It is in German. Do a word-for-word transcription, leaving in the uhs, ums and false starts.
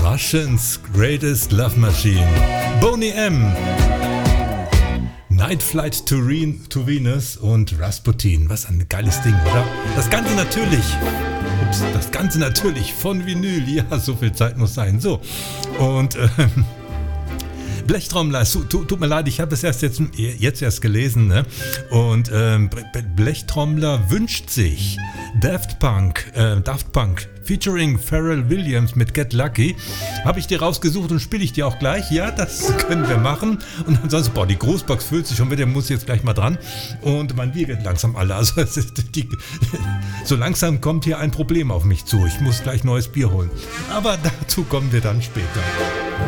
Russians Greatest Love Machine. Boney M. Night Flight to, Re- to Venus und Rasputin. Was ein geiles Ding, oder? Das Ganze natürlich. Ups, das Ganze natürlich von Vinyl. Ja, so viel Zeit muss sein. So. Und ähm, Blechtrommler, tut, tut mir leid, ich habe es erst jetzt, jetzt erst gelesen, ne? Und ähm, Blechtrommler wünscht sich Daft Punk, äh, Daft Punk featuring Pharrell Williams mit Get Lucky. Habe ich dir rausgesucht und spiele ich dir auch gleich. Ja, das können wir machen. Und ansonsten, boah, die Großbox füllt sich schon wieder, muss jetzt gleich mal dran. Und mein Bier geht langsam alle. Also es ist die, so langsam kommt hier ein Problem auf mich zu. Ich muss gleich neues Bier holen. Aber dazu kommen wir dann später.